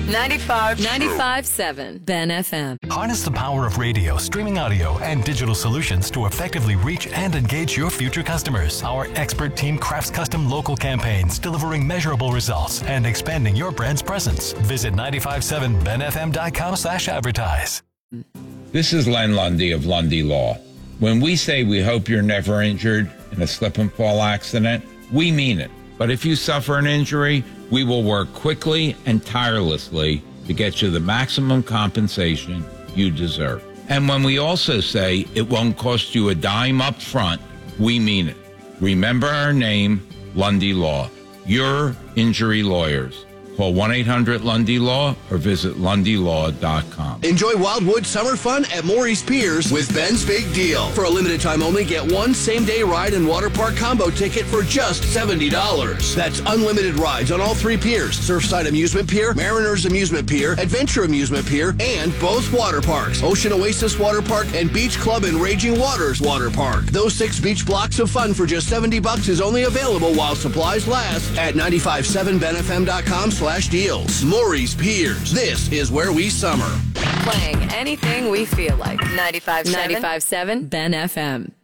95.7 Ben FM. Harness the power of radio, streaming audio, and digital solutions to effectively reach and engage your future customers. Our expert team crafts custom local campaigns, delivering measurable results and expanding your brand's presence. Visit 957benfm.com/advertise. This is Len Lundy of Lundy Law. When we say we hope you're never injured in a slip and fall accident, we mean it. But if you suffer an injury, we will work quickly and tirelessly to get you the maximum compensation you deserve. And when we also say it won't cost you a dime up front, we mean it. Remember our name, Lundy Law. Your injury lawyers. Call 1-800-LUNDY-LAW or visit LundyLaw.com. Enjoy Wildwood summer fun at Maury's Piers with Ben's Big Deal. For a limited time only, get one same-day ride and water park combo ticket for just $70. That's unlimited rides on all three piers: Surfside Amusement Pier, Mariners Amusement Pier, Adventure Amusement Pier, and both water parks: Ocean Oasis Water Park and Beach Club and Raging Waters Water Park. Those 6 beach blocks of fun for just $70 is only available while supplies last at 957benfm.com/deals. Maury's Piers. This is where we summer. Playing anything we feel like. 95.7 Ben FM.